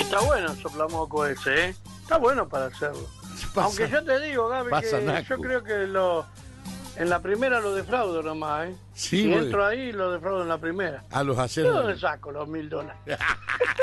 Está bueno el soplamoco ese, ¿eh? Está bueno para hacerlo. Aunque yo te digo, Gaby, que Naco. yo creo que en la primera lo defraudo nomás, ¿eh? Sí, si porque- entro ahí, lo defraudo en la primera. A los ¿De aceros. dónde saco los $1000?